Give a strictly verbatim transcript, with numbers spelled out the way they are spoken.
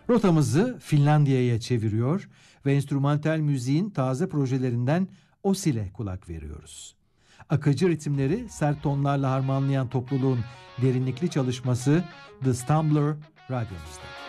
Rotamızı Finlandiya'ya çeviriyor ve enstrümantal müziğin taze projelerinden Osil'e kulak veriyoruz. Akıcı ritimleri sert tonlarla harmanlayan topluluğun derinlikli çalışması The Stumbler radyomuzda.